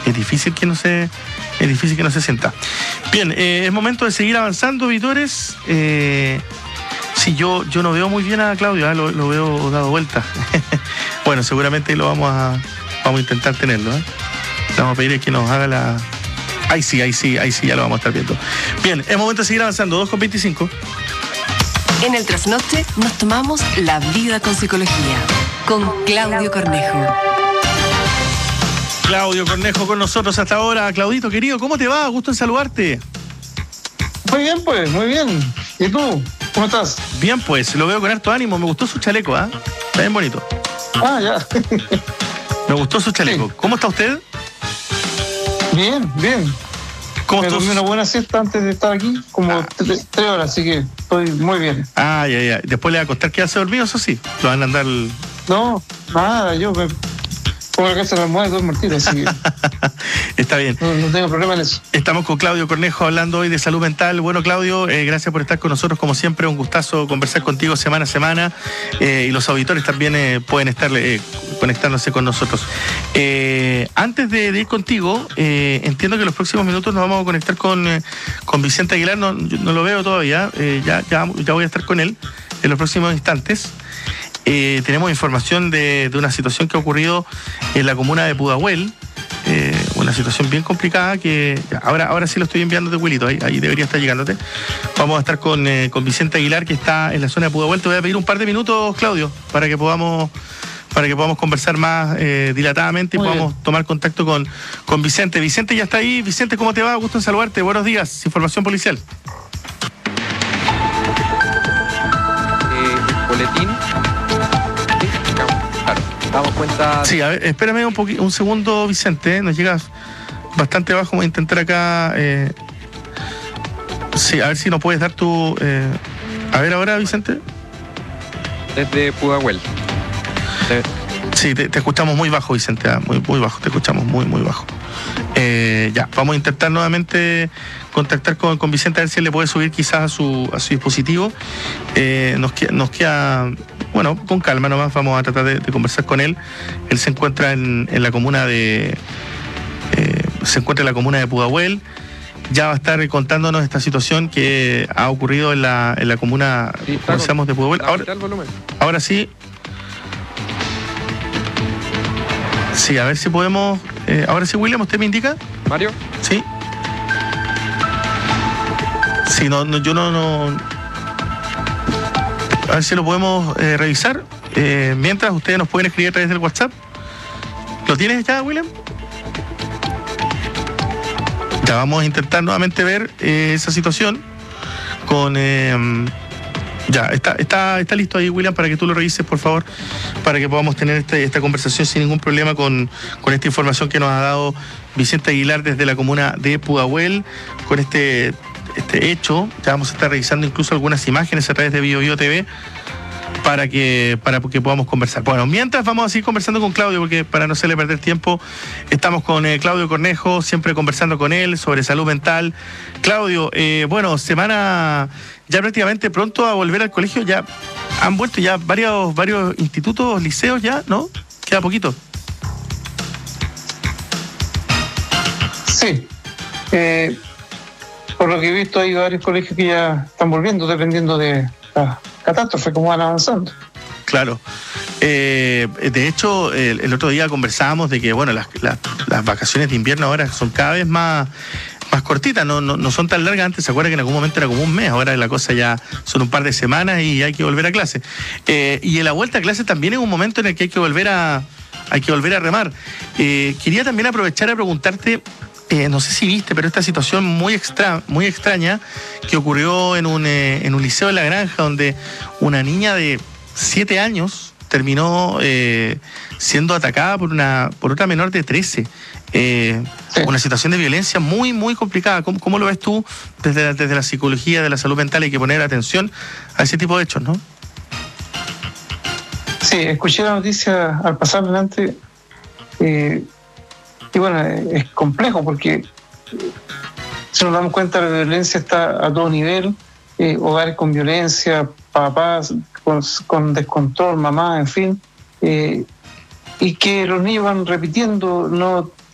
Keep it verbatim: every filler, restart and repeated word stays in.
es difícil que no se, es difícil que no se sienta. Bien, eh, es momento de seguir avanzando, Vitores. Eh, sí, yo, yo no veo muy bien a Claudio, ¿eh? lo, lo veo dado vuelta. Bueno, seguramente lo vamos a, vamos a intentar tenerlo, ¿eh? Le vamos a pedir que nos haga la... Ahí sí, ahí sí, ahí sí, ya lo vamos a estar viendo. Bien, es momento de seguir avanzando, dos con veinticinco. En el Trasnoche nos tomamos la vida con psicología, con Claudio Cornejo. Claudio Cornejo con nosotros hasta ahora. Claudito, querido, ¿cómo te va? Gusto en saludarte. Muy bien, pues, muy bien. ¿Y tú? ¿Cómo estás? Bien, pues, lo veo con harto ánimo. Me gustó su chaleco, ¿ah? ¿eh? Está bien bonito. Ah, ya. Me gustó su chaleco. Sí. ¿Cómo está usted? Bien, bien. ¿Cómo Me estás? dormí una buena siesta antes de estar aquí, como ah. tres, tres horas, así que estoy muy bien. Ah, ya, ya. Después le va a costar quedarse dormido, eso sí. Lo van a andar... No, nada, yo me pongo la casa en la almohada y duermo al tiro, así que... Está bien. No, no tengo problema en eso. Estamos con Claudio Cornejo hablando hoy de salud mental. Bueno, Claudio, eh, gracias por estar con nosotros. Como siempre, un gustazo conversar contigo semana a semana. Eh, y los auditores también eh, pueden estar eh, conectándose con nosotros. Eh, antes de, de ir contigo, eh, entiendo que en los próximos minutos nos vamos a conectar con, eh, con Vicente Aguilar. No, no lo veo todavía. Eh, ya, ya, ya voy a estar con él en los próximos instantes. Eh, tenemos información de, de una situación que ha ocurrido en la comuna de Pudahuel. Eh, una situación bien complicada que ahora, ahora sí lo estoy enviando de Wilito, ahí, ahí debería estar llegándote. Vamos a estar con, eh, con Vicente Aguilar, que está en la zona de Pudahuel. Te voy a pedir un par de minutos, Claudio, para que podamos para que podamos conversar más eh, dilatadamente y Muy podamos bien. tomar contacto con, con Vicente. Vicente ya está ahí. Vicente, ¿cómo te va? Gusto en saludarte. Buenos días. Información policial. Eh, boletín. Damos cuenta... Sí, a ver, espérame un, poqu- un segundo, Vicente, ¿eh? Nos llegas bastante bajo, vamos a intentar acá... Eh... Sí, a ver si nos puedes dar tu... Eh... A ver ahora, Vicente. Desde Pudahuel. De... Sí, te, te escuchamos muy bajo, Vicente, ¿eh? muy, muy bajo, te escuchamos muy, muy bajo. Eh, ya, vamos a intentar nuevamente contactar con, con Vicente, a ver si él le puede subir quizás a su, a su dispositivo. Eh, nos, nos queda... Bueno, con calma nomás vamos a tratar de, de conversar con él. Él se encuentra en, en la comuna de... Eh, se encuentra en la comuna de Pudahuel. Ya va a estar contándonos esta situación que ha ocurrido en la, en la comuna, sí, como decíamos, de Pudahuel. Ahora, ahora sí. Sí, a ver si podemos... Eh, ahora sí, William, ¿usted me indica? ¿Mario? Sí. Sí, no, no yo no... no A ver si lo podemos eh, revisar. Eh, mientras, ustedes nos pueden escribir a través del WhatsApp. ¿Lo tienes ya, William? Ya vamos a intentar nuevamente ver eh, esa situación con... Eh, ya, está, está, está listo ahí, William, para que tú lo revises, por favor, para que podamos tener este, esta conversación sin ningún problema con, con esta información que nos ha dado Vicente Aguilar desde la comuna de Pudahuel, con este... este hecho. Ya vamos a estar revisando incluso algunas imágenes a través de Bio Bio T V para que, para que podamos conversar. Bueno, mientras vamos a seguir conversando con Claudio, porque para no hacerle perder tiempo, estamos con eh, Claudio Cornejo, siempre conversando con él sobre salud mental. Claudio, eh, bueno, semana ya prácticamente pronto a volver al colegio. Ya han vuelto ya varios, varios institutos, liceos ya, ¿no? Queda poquito. Sí. Eh... Por lo que he visto, hay varios colegios que ya están volviendo, dependiendo de la catástrofe, cómo van avanzando. Claro. Eh, de hecho, el, el otro día conversábamos de que, bueno, las, las, las vacaciones de invierno ahora son cada vez más, más cortitas, no, no, no son tan largas. Antes se acuerda que en algún momento era como un mes, ahora la cosa ya son un par de semanas y hay que volver a clase. Eh, y en la vuelta a clase también es un momento en el que hay que volver a, hay que volver a remar. Eh, quería también aprovechar a preguntarte... Eh, no sé si viste, pero esta situación muy extra, muy extraña que ocurrió en un, eh, en un liceo de La Granja, donde una niña de siete años terminó eh, siendo atacada por una por otra menor de trece. Eh, sí. Una situación de violencia muy, muy complicada. ¿Cómo, cómo lo ves tú desde la, desde la psicología, de la salud mental? Hay que poner atención a ese tipo de hechos, ¿no? Sí, escuché la noticia al pasar delante. Eh, Y bueno, es complejo porque si nos damos cuenta la violencia está a todo nivel, eh, hogares con violencia, papás con, con descontrol, mamá, en fin, eh, y que los niños van repitiendo, no